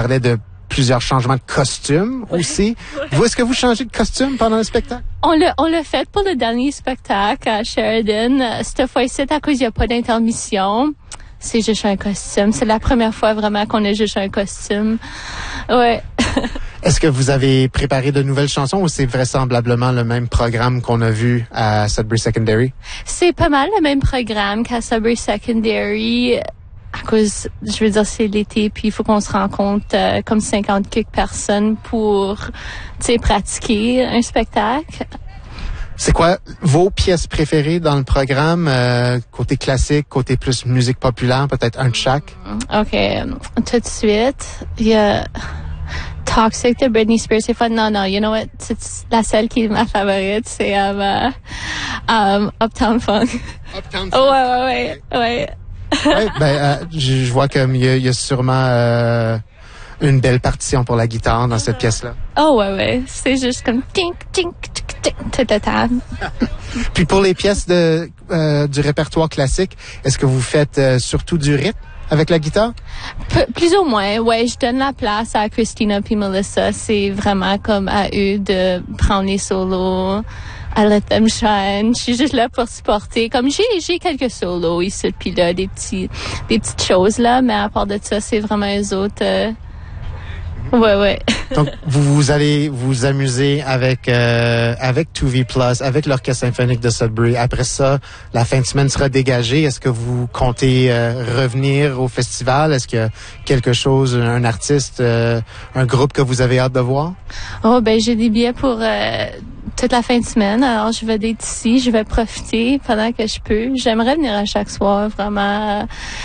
parlait de plusieurs changements de costume aussi. Vous, est-ce que vous changez de costume pendant le spectacle? On l'a fait pour le dernier spectacle à Sheridan. Cette fois-ci, à cause il n'y a pas d'intermission. C'est juste un costume. C'est la première fois vraiment qu'on a juste un costume. Ouais. Est-ce que vous avez préparé de nouvelles chansons ou c'est vraisemblablement le même programme qu'on a vu à Sudbury Secondary? C'est pas mal le même programme qu'à Sudbury Secondary. À cause, je veux dire, c'est l'été, puis il faut qu'on se rencontre comme 50 quelques personnes pour, tu sais, pratiquer un spectacle. C'est quoi vos pièces préférées dans le programme, côté classique, côté plus musique populaire, peut-être un de chaque? OK. Tout de suite, il y a Toxic de Britney Spears. C'est fun. Non, you know what? C'est la seule qui est ma favorite, c'est Uptown Funk. Uptown Funk? Ouais. Ouais, je vois qu'il y a sûrement une belle partition pour la guitare dans cette pièce-là. Oh ouais. C'est juste comme tink, tink, tink, tink, toute la table. Puis pour les pièces du répertoire classique, est-ce que vous faites surtout du rythme avec la guitare? Plus ou moins, ouais. Je donne la place à Christina puis Melissa. C'est vraiment comme à eux de prendre les solos. I let them shine. Je suis juste là pour supporter. Comme j'ai quelques solos ici puis là, des petites choses là, mais à part de ça, c'est vraiment eux autres. Ouais. Donc vous allez vous amuser avec 2V Plus, avec l'Orchestre symphonique de Sudbury. Après ça, la fin de semaine sera dégagée. Est-ce que vous comptez revenir au festival? Est-ce qu'il y a quelque chose, un artiste, un groupe que vous avez hâte de voir? Oh ben j'ai des billets pour toute la fin de semaine. Alors je vais être ici, je vais profiter pendant que je peux. J'aimerais venir à chaque soir, vraiment.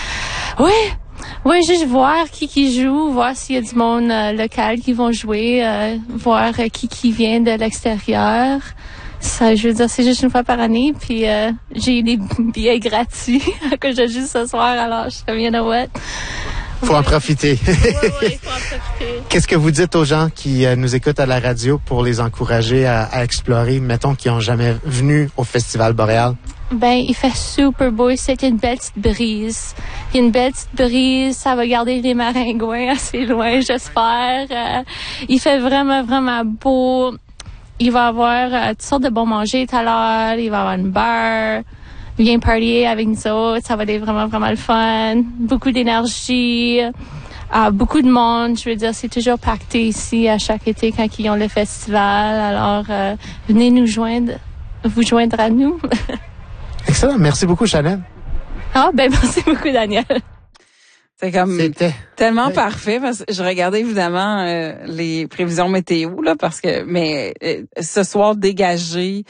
Oui, juste voir qui joue, voir s'il y a du monde local qui vont jouer, voir qui vient de l'extérieur. Ça, je veux dire, c'est juste une fois par année, puis j'ai des billets gratuits que je joue ce soir, alors je suis you know what? Faut en profiter. Oui, il faut en profiter. Qu'est-ce que vous dites aux gens qui nous écoutent à la radio pour les encourager à explorer, mettons, qui n'ont jamais venu au Festival Boréal? Ben, il fait super beau. C'est une belle petite brise. Il y a une belle petite brise. Ça va garder les maringouins assez loin, j'espère. Il fait vraiment, vraiment beau. Il va y avoir toutes sortes de bons manger tout à l'heure. Il va y avoir une bar. Viens partier avec nous autres. Ça va être vraiment, vraiment le fun. Beaucoup d'énergie. Beaucoup de monde. Je veux dire, c'est toujours pacté ici à chaque été quand ils ont le festival. Alors, venez vous joindre à nous. Excellent. Merci beaucoup, Chanel. Merci beaucoup, Daniel. C'était tellement parfait parce que je regardais évidemment les prévisions météo là mais ce soir dégagé,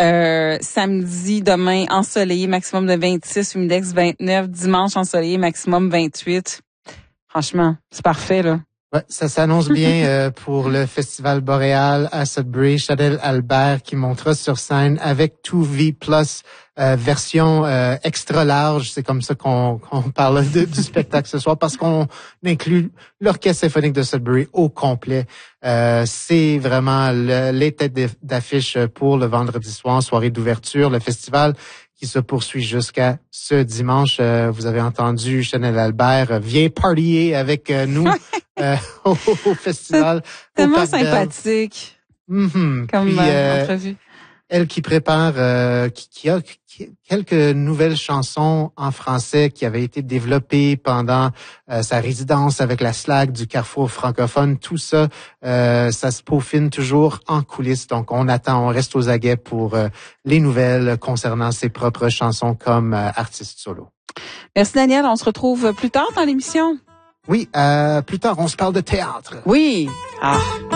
samedi demain ensoleillé maximum de 26, humidex 29, dimanche ensoleillé maximum 28. Franchement, c'est parfait là. Ouais, ça s'annonce bien pour le Festival Boréal à Sudbury. Chanel Albert qui montera sur scène avec 2V Plus version extra large. C'est comme ça qu'on parle du spectacle ce soir parce qu'on inclut l'Orchestre symphonique de Sudbury au complet. C'est vraiment les têtes d'affiche pour le vendredi soir, soirée d'ouverture. Le festival qui se poursuit jusqu'à ce dimanche. Vous avez entendu Chanel Albert vient partier avec nous au festival. Tellement sympathique. Mm-hmm. Comme entrevue. Elle qui prépare, qui a quelques nouvelles chansons en français qui avaient été développées pendant sa résidence avec la SLAC du Carrefour francophone. Tout ça, ça se peaufine toujours en coulisses. Donc, on reste aux aguets pour les nouvelles concernant ses propres chansons comme artiste solo. Merci, Daniel. On se retrouve plus tard dans l'émission. Oui, plus tard, on se parle de théâtre. Oui.